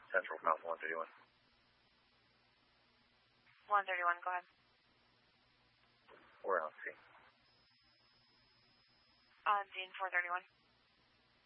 Central Cost 131. 131, go ahead. Warehouse C. Dean 431.